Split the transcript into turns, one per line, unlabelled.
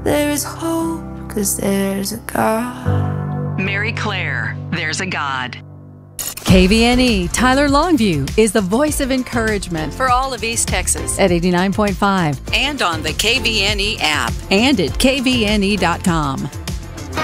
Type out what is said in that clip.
There is hope, 'cause there's a God.
Mary Claire, There's a God.
KVNE Tyler Longview is the voice of encouragement for all of East Texas at 89.5
And on the KVNE app.
and at kvne.com.